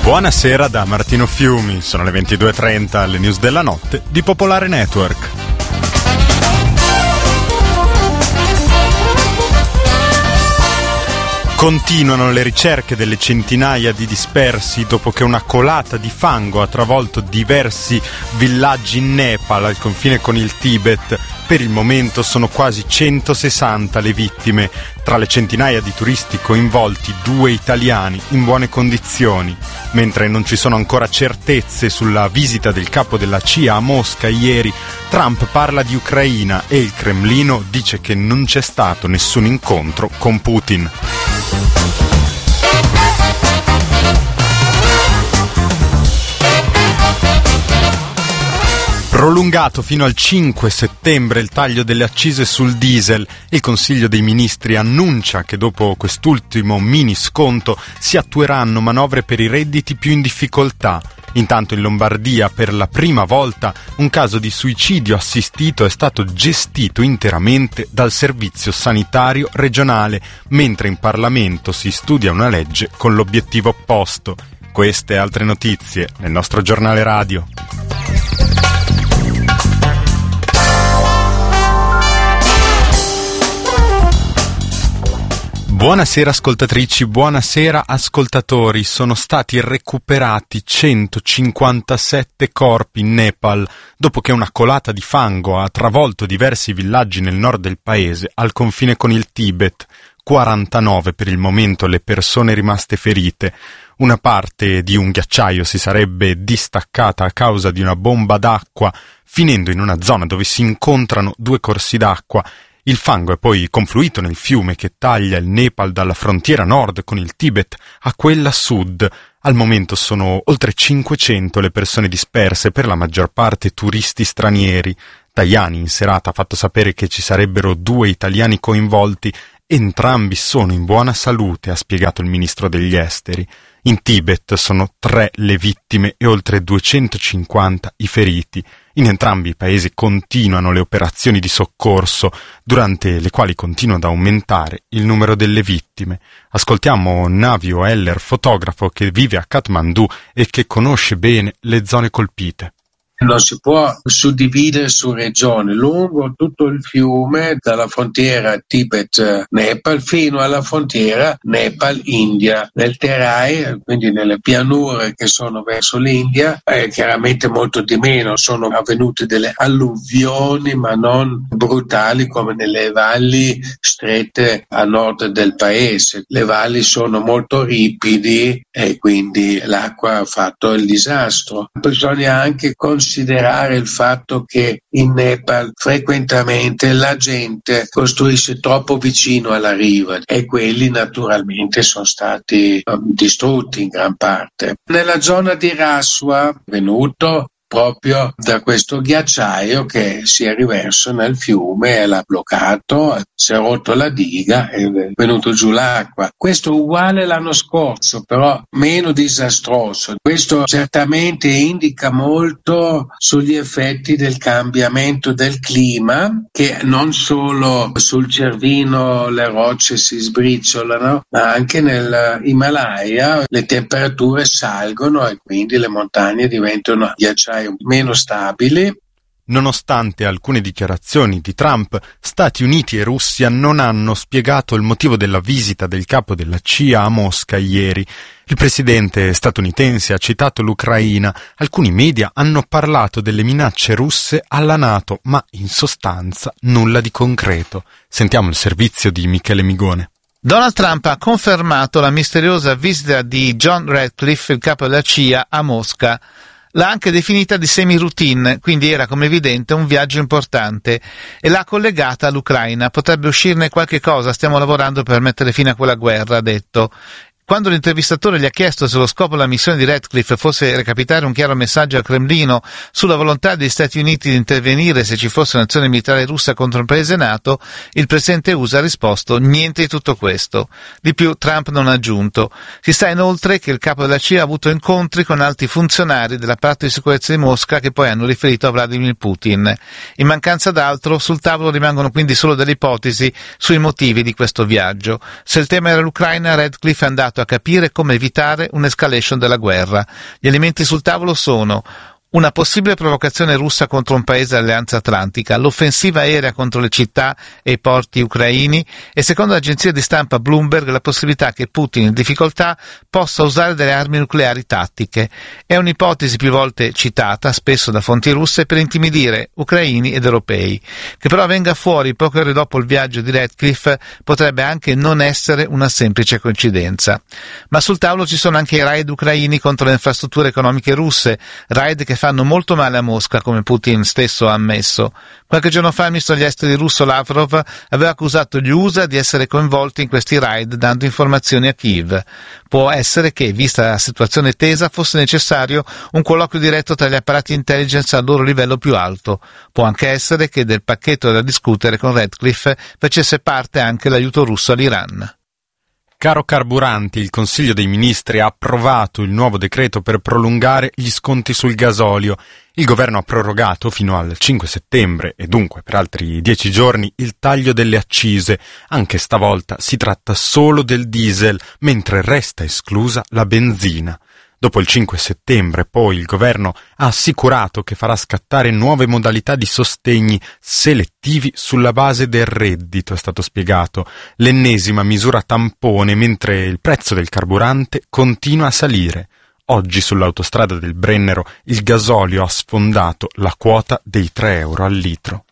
Buonasera da Martino Fiumi, sono le 22.30, le news della notte di Popolare Network. Continuano le ricerche delle centinaia di dispersi dopo che una colata di fango ha travolto diversi villaggi in Nepal al confine con il Tibet. Per il momento sono quasi 160 le vittime. Tra le centinaia di turisti coinvolti, 2 italiani in buone condizioni. Mentre non ci sono ancora certezze sulla visita del capo della CIA a Mosca ieri, Trump parla di Ucraina e il Cremlino dice che non c'è stato nessun incontro con Putin. Prolungato fino al 5 settembre il taglio delle accise sul diesel. Il Consiglio dei Ministri annuncia che dopo quest'ultimo mini sconto si attueranno manovre per i redditi più in difficoltà. Intanto in Lombardia, per la prima volta, un caso di suicidio assistito è stato gestito interamente dal Servizio Sanitario Regionale, mentre in Parlamento si studia una legge con l'obiettivo opposto. Queste e altre notizie nel nostro giornale radio. Buonasera ascoltatrici, buonasera ascoltatori. Sono stati recuperati 157 corpi in Nepal dopo che una colata di fango ha travolto diversi villaggi nel nord del paese al confine con il Tibet. 49 per il momento le persone rimaste ferite. Una parte di un ghiacciaio si sarebbe distaccata a causa di una bomba d'acqua, finendo in una zona dove si incontrano 2 corsi d'acqua. Il fango è poi confluito nel fiume che taglia il Nepal dalla frontiera nord con il Tibet a quella sud. Al momento sono oltre 500 le persone disperse, per la maggior parte turisti stranieri. Tajani in serata ha fatto sapere che ci sarebbero 2 italiani coinvolti. Entrambi sono in buona salute, ha spiegato il ministro degli esteri. In Tibet sono 3 le vittime e oltre 250 i feriti. In entrambi i paesi continuano le operazioni di soccorso, durante le quali continua ad aumentare il numero delle vittime. Ascoltiamo Navio Heller, fotografo che vive a Kathmandu e che conosce bene le zone colpite. Non si può suddividere su regioni, lungo tutto il fiume, dalla frontiera Tibet-Nepal fino alla frontiera Nepal-India. Nel Terai, quindi nelle pianure che sono verso l'India, chiaramente molto di meno, sono avvenute delle alluvioni ma non brutali come nelle valli strette a nord del paese. Le valli sono molto ripidi e quindi l'acqua ha fatto il disastro. Bisogna anche considerare il fatto che in Nepal frequentemente la gente costruisce troppo vicino alla riva e quelli naturalmente sono stati distrutti in gran parte. Nella zona di Raswa è venuto proprio da questo ghiacciaio che si è riverso nel fiume e l'ha bloccato, si è rotto la diga e è venuto giù l'acqua. Questo è uguale l'anno scorso, però meno disastroso. Questo certamente indica molto sugli effetti del cambiamento del clima, che non solo sul Cervino le rocce si sbriciolano, ma anche nell'Himalaya le temperature salgono e quindi le montagne diventano ghiacciai meno stabili. Nonostante alcune dichiarazioni di Trump, Stati Uniti e Russia non hanno spiegato il motivo della visita del capo della CIA a Mosca ieri. Il presidente statunitense ha citato l'Ucraina. Alcuni media hanno parlato delle minacce russe alla NATO, ma in sostanza nulla di concreto. Sentiamo il servizio di Michele Migone. Donald Trump ha confermato la misteriosa visita di John Ratcliffe, il capo della CIA, a Mosca. L'ha anche definita di semi-routine, quindi era come evidente un viaggio importante, e l'ha collegata all'Ucraina. Potrebbe uscirne qualche cosa, stiamo lavorando per mettere fine a quella guerra, ha detto. Quando l'intervistatore gli ha chiesto se lo scopo della missione di Ratcliffe fosse recapitare un chiaro messaggio al Cremlino sulla volontà degli Stati Uniti di intervenire se ci fosse un'azione militare russa contro un paese NATO, il presidente USA ha risposto niente di tutto questo. Di più, Trump non ha aggiunto. Si sa inoltre che il capo della CIA ha avuto incontri con alti funzionari dell'apparato di sicurezza di Mosca che poi hanno riferito a Vladimir Putin. In mancanza d'altro, sul tavolo rimangono quindi solo delle ipotesi sui motivi di questo viaggio. Se il tema era l'Ucraina, Ratcliffe è andato a a capire come evitare un'escalation della guerra. Gli elementi sul tavolo sono: una possibile provocazione russa contro un paese dell'Alleanza Atlantica, l'offensiva aerea contro le città e i porti ucraini e, secondo l'agenzia di stampa Bloomberg, la possibilità che Putin, in difficoltà, possa usare delle armi nucleari tattiche. È un'ipotesi più volte citata, spesso da fonti russe, per intimidire ucraini ed europei. Che però venga fuori poche ore dopo il viaggio di Ratcliffe potrebbe anche non essere una semplice coincidenza. Ma sul tavolo ci sono anche i raid ucraini contro le infrastrutture economiche russe, raid che fanno molto male a Mosca, come Putin stesso ha ammesso. Qualche giorno fa il ministro degli esteri russo Lavrov aveva accusato gli USA di essere coinvolti in questi raid, dando informazioni a Kiev. Può essere che, vista la situazione tesa, fosse necessario un colloquio diretto tra gli apparati intelligence al loro livello più alto. Può anche essere che del pacchetto da discutere con Ratcliffe facesse parte anche l'aiuto russo all'Iran. Caro carburanti, il Consiglio dei Ministri ha approvato il nuovo decreto per prolungare gli sconti sul gasolio. Il governo ha prorogato fino al 5 settembre e dunque per altri 10 giorni il taglio delle accise. Anche stavolta si tratta solo del diesel, mentre resta esclusa la benzina. Dopo il 5 settembre, poi, il governo ha assicurato che farà scattare nuove modalità di sostegni selettivi sulla base del reddito, è stato spiegato. L'ennesima misura tampone, mentre il prezzo del carburante continua a salire. Oggi sull'autostrada del Brennero il gasolio ha sfondato la quota dei 3 euro al litro.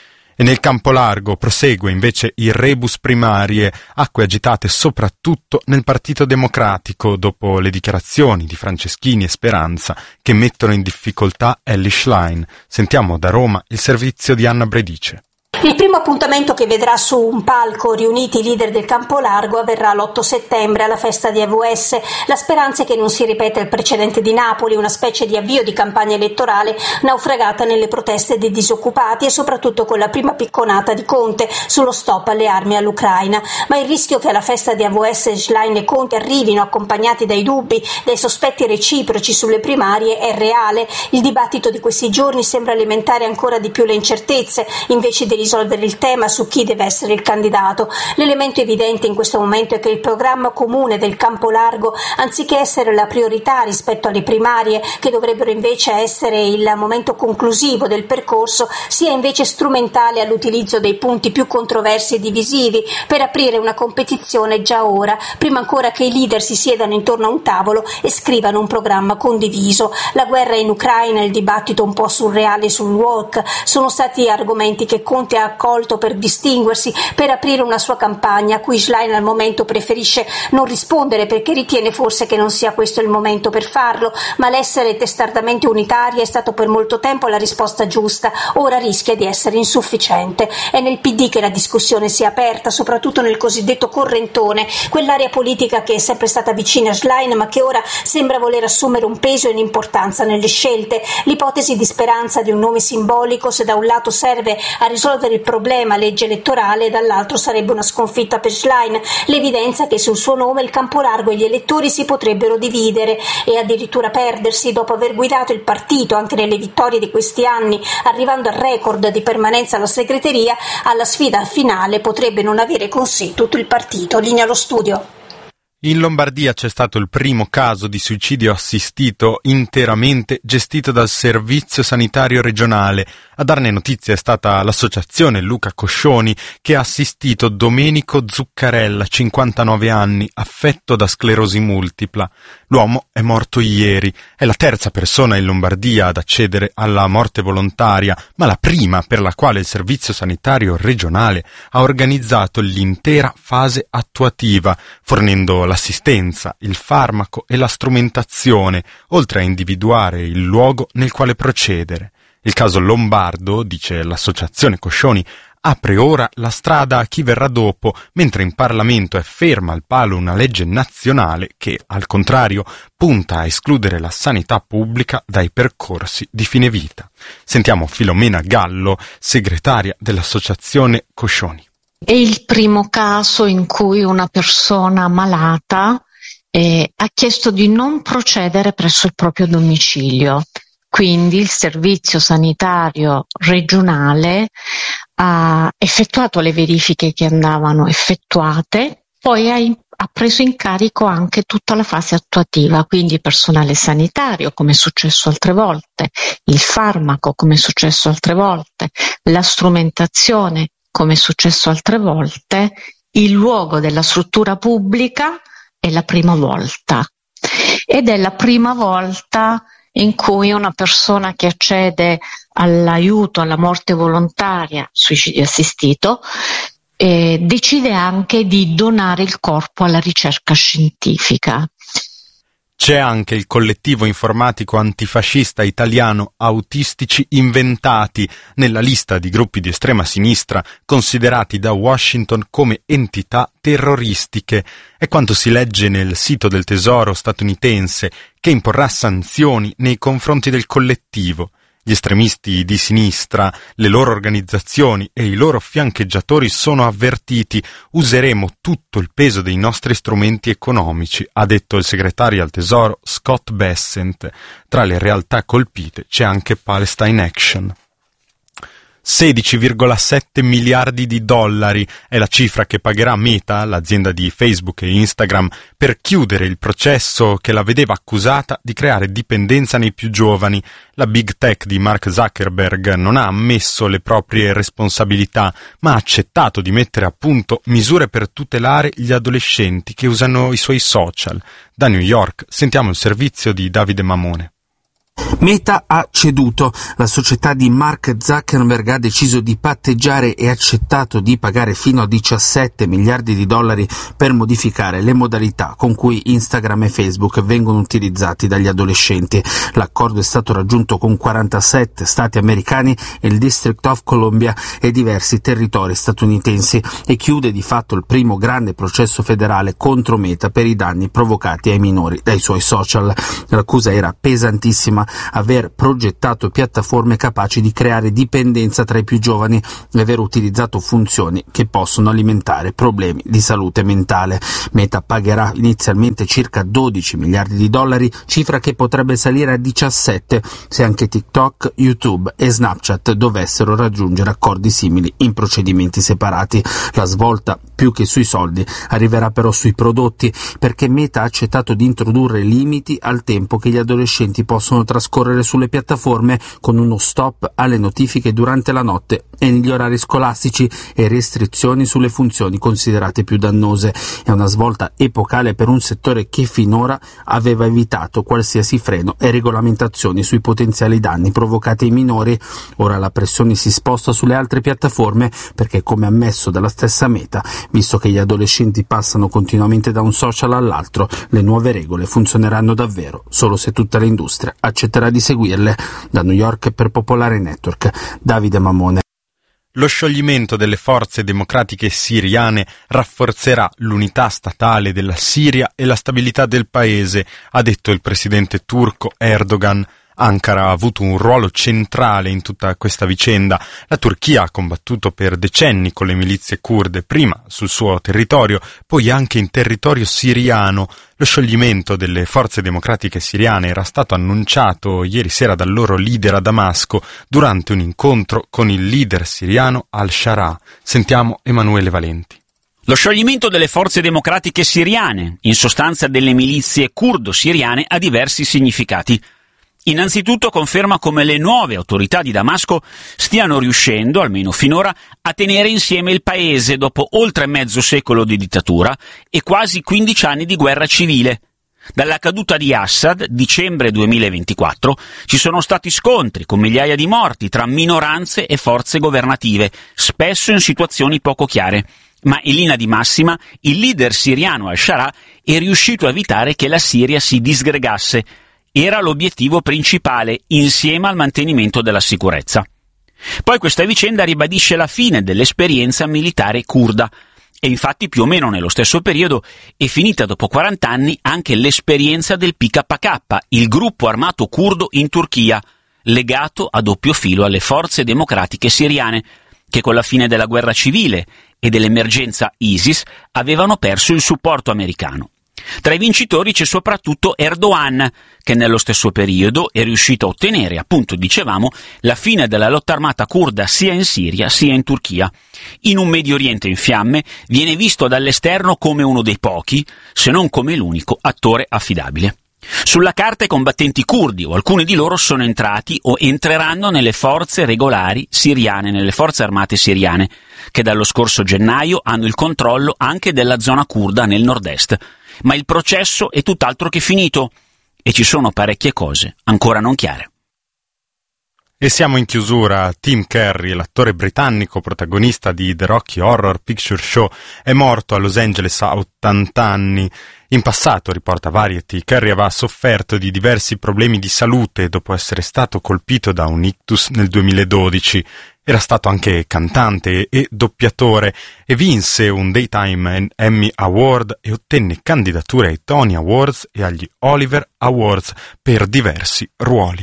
E nel campo largo prosegue invece il rebus primarie, acque agitate soprattutto nel Partito Democratico dopo le dichiarazioni di Franceschini e Speranza che mettono in difficoltà Elly Schlein. Sentiamo da Roma il servizio di Anna Bredice. Il primo appuntamento che vedrà su un palco riuniti i leader del campo largo avverrà l'8 settembre alla festa di AVS. La speranza è che non si ripeta il precedente di Napoli, una specie di avvio di campagna elettorale naufragata nelle proteste dei disoccupati e soprattutto con la prima picconata di Conte sullo stop alle armi all'Ucraina. Ma il rischio che alla festa di AVS Schlein e Conte arrivino accompagnati dai dubbi, dai sospetti reciproci sulle primarie è reale. Il dibattito di questi giorni sembra alimentare ancora di più le incertezze, invece di risolvere il tema su chi deve essere il candidato. L'elemento evidente in questo momento è che il programma comune del campo largo, anziché essere la priorità rispetto alle primarie, che dovrebbero invece essere il momento conclusivo del percorso, sia invece strumentale all'utilizzo dei punti più controversi e divisivi per aprire una competizione già ora, prima ancora che i leader si siedano intorno a un tavolo e scrivano un programma condiviso. La guerra in Ucraina, il dibattito un po' surreale sul woke, sono stati argomenti che Conte ha accolto per distinguersi, per aprire una sua campagna a cui Schlein al momento preferisce non rispondere perché ritiene forse che non sia questo il momento per farlo, ma l'essere testardamente unitaria è stato per molto tempo la risposta giusta, ora rischia di essere insufficiente. È nel PD che la discussione si è aperta, soprattutto nel cosiddetto correntone, quell'area politica che è sempre stata vicina a Schlein ma che ora sembra voler assumere un peso e un'importanza nelle scelte. L'ipotesi di Speranza di un nome simbolico, se da un lato serve a risolvere il problema legge elettorale e dall'altro sarebbe una sconfitta per Schlein, l'evidenza che sul suo nome il campo largo e gli elettori si potrebbero dividere e addirittura perdersi dopo aver guidato il partito anche nelle vittorie di questi anni, arrivando al record di permanenza alla segreteria. Alla sfida finale potrebbe non avere con sé tutto il partito. Linea allo studio. In Lombardia c'è stato il primo caso di suicidio assistito interamente gestito dal Servizio Sanitario Regionale. A darne notizia è stata l'associazione Luca Coscioni, che ha assistito Domenico Zuccarella, 59 anni, affetto da sclerosi multipla. L'uomo è morto ieri, è la terza persona in Lombardia ad accedere alla morte volontaria, ma la prima per la quale il Servizio Sanitario Regionale ha organizzato l'intera fase attuativa, fornendo l'assistenza, il farmaco e la strumentazione, oltre a individuare il luogo nel quale procedere. Il caso lombardo, dice l'associazione Coscioni, apre ora la strada a chi verrà dopo, mentre in Parlamento è ferma al palo una legge nazionale che, al contrario, punta a escludere la sanità pubblica dai percorsi di fine vita. Sentiamo Filomena Gallo, segretaria dell'associazione Coscioni. È il primo caso in cui una persona malata ha chiesto di non procedere presso il proprio domicilio. Quindi il Servizio Sanitario Regionale ha effettuato le verifiche che andavano effettuate Poi ha preso in carico anche tutta la fase attuativa, quindi il personale sanitario, come è successo altre volte, il farmaco, come è successo altre volte, la strumentazione, come è successo altre volte, il luogo della struttura pubblica è la prima volta. Ed è la prima volta in cui una persona che accede all'aiuto alla morte volontaria, suicidio assistito, decide anche di donare il corpo alla ricerca scientifica. C'è anche il collettivo informatico antifascista italiano Autistici Inventati nella lista di gruppi di estrema sinistra considerati da Washington come entità terroristiche. È quanto si legge nel sito del Tesoro statunitense, che imporrà sanzioni nei confronti del collettivo. Gli estremisti di sinistra, le loro organizzazioni e i loro fiancheggiatori sono avvertiti: useremo tutto il peso dei nostri strumenti economici, ha detto il segretario al Tesoro Scott Bessent. Tra le realtà colpite c'è anche Palestine Action. 16,7 miliardi di dollari è la cifra che pagherà Meta, l'azienda di Facebook e Instagram, per chiudere il processo che la vedeva accusata di creare dipendenza nei più giovani. La big tech di Mark Zuckerberg non ha ammesso le proprie responsabilità, ma ha accettato di mettere a punto misure per tutelare gli adolescenti che usano i suoi social. Da New York sentiamo il servizio di Davide Mamone. Meta ha ceduto. La società di Mark Zuckerberg ha deciso di patteggiare e accettato di pagare fino a 17 miliardi di dollari per modificare le modalità con cui Instagram e Facebook vengono utilizzati dagli adolescenti. L'accordo è stato raggiunto con 47 stati americani e il District of Columbia e diversi territori statunitensi e chiude di fatto il primo grande processo federale contro Meta per i danni provocati ai minori dai suoi social. L'accusa era pesantissima: aver progettato piattaforme capaci di creare dipendenza tra i più giovani e aver utilizzato funzioni che possono alimentare problemi di salute mentale. Meta pagherà inizialmente circa 12 miliardi di dollari, cifra che potrebbe salire a 17 se anche TikTok, YouTube e Snapchat dovessero raggiungere accordi simili in procedimenti separati. La svolta, più che sui soldi, arriverà però sui prodotti, perché Meta ha accettato di introdurre limiti al tempo che gli adolescenti possono trascorrere sulle piattaforme, con uno stop alle notifiche durante la notte e negli orari scolastici e restrizioni sulle funzioni considerate più dannose. È una svolta epocale per un settore che finora aveva evitato qualsiasi freno e regolamentazioni sui potenziali danni provocati ai minori. Ora la pressione si sposta sulle altre piattaforme perché, come ammesso dalla stessa Meta, visto che gli adolescenti passano continuamente da un social all'altro, le nuove regole funzioneranno davvero solo se tutta l'industria accetterà di seguirle. Da New York per Popolare Network, Davide Mamone. Lo scioglimento delle forze democratiche siriane rafforzerà l'unità statale della Siria e la stabilità del paese, ha detto il presidente turco Erdogan. Ankara ha avuto un ruolo centrale in tutta questa vicenda. La Turchia ha combattuto per decenni con le milizie kurde, prima sul suo territorio, poi anche in territorio siriano. Lo scioglimento delle forze democratiche siriane era stato annunciato ieri sera dal loro leader a Damasco durante un incontro con il leader siriano al-Shara. Sentiamo Emanuele Valenti. Lo scioglimento delle forze democratiche siriane, in sostanza delle milizie curdo-siriane, ha diversi significati. Innanzitutto conferma come le nuove autorità di Damasco stiano riuscendo, almeno finora, a tenere insieme il paese dopo oltre mezzo secolo di dittatura e quasi 15 anni di guerra civile. Dalla caduta di Assad, dicembre 2024, ci sono stati scontri con migliaia di morti tra minoranze e forze governative, spesso in situazioni poco chiare. Ma in linea di massima, il leader siriano al-Shara è riuscito a evitare che la Siria si disgregasse. Era l'obiettivo principale, insieme al mantenimento della sicurezza. Poi questa vicenda ribadisce la fine dell'esperienza militare curda, e infatti più o meno nello stesso periodo è finita dopo 40 anni anche l'esperienza del PKK, il gruppo armato curdo in Turchia, legato a doppio filo alle forze democratiche siriane, che con la fine della guerra civile e dell'emergenza ISIS avevano perso il supporto americano. Tra i vincitori c'è soprattutto Erdogan, che nello stesso periodo è riuscito a ottenere, appunto dicevamo, la fine della lotta armata curda sia in Siria sia in Turchia. In un Medio Oriente in fiamme viene visto dall'esterno come uno dei pochi, se non come l'unico, attore affidabile. Sulla carta i combattenti curdi, o alcuni di loro, sono entrati o entreranno nelle forze regolari siriane, nelle forze armate siriane, che dallo scorso gennaio hanno il controllo anche della zona curda nel nord-est. Ma il processo è tutt'altro che finito e ci sono parecchie cose ancora non chiare. E siamo in chiusura. Tim Curry, l'attore britannico protagonista di The Rocky Horror Picture Show, è morto a Los Angeles a 80 anni. In passato, riporta Variety, Curry aveva sofferto di diversi problemi di salute dopo essere stato colpito da un ictus nel 2012. Era stato anche cantante e doppiatore e vinse un Daytime and Emmy Award e ottenne candidature ai Tony Awards e agli Oliver Awards per diversi ruoli.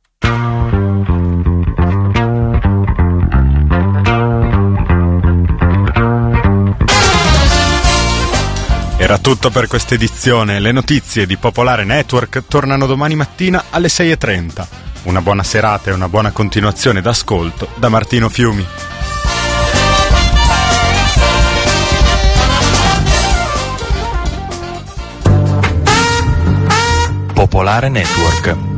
Era tutto per questa edizione. Le notizie di Popolare Network tornano domani mattina alle 6:30. Una buona serata e una buona continuazione d'ascolto da Martino Fiumi. Popolare Network.